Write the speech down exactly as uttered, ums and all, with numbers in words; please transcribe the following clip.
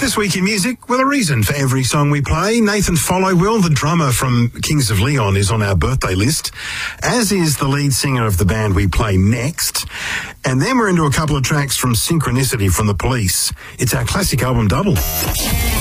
This week in music, well, a reason for every song we play. Nathan Followwill, the drummer from Kings of Leon, is on our birthday list, as is the lead singer of the band we play next. And then we're into a couple of tracks from Synchronicity from The Police. It's our classic album double.